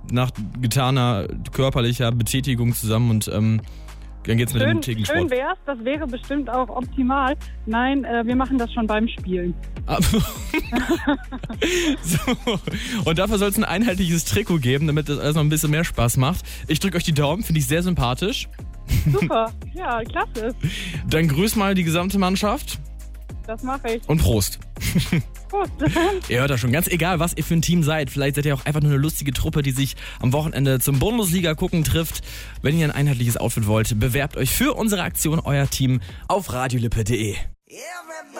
nach getaner körperlicher Betätigung zusammen und dann geht's mit dem Thekensport. Schön wär's, das wäre bestimmt auch optimal. Nein, wir machen das schon beim Spielen. So. Und dafür soll es ein einheitliches Trikot geben, damit das alles noch ein bisschen mehr Spaß macht. Ich drücke euch die Daumen, finde ich sehr sympathisch. Super, ja, klasse. Dann grüß mal die gesamte Mannschaft. Das mache ich. Und Prost. Prost. Ihr hört das schon, ganz egal, was ihr für ein Team seid. Vielleicht seid ihr auch einfach nur eine lustige Truppe, die sich am Wochenende zum Bundesliga gucken trifft. Wenn ihr ein einheitliches Outfit wollt, bewerbt euch für unsere Aktion Euer Team auf radiolippe.de.